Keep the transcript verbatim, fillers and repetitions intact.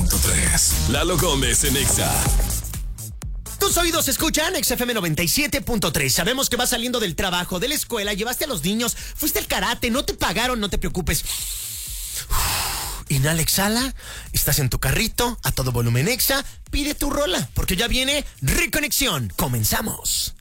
punto tres. Lalo Gómez en Exa. Tus oídos escuchan X F M noventa y siete punto tres. Sabemos que vas saliendo del trabajo, de la escuela, llevaste a los niños, fuiste al karate, no te pagaron, no te preocupes. Inhala, exhala, estás en tu carrito, a todo volumen Exa, pide tu rola, porque ya viene Reconexión. Comenzamos.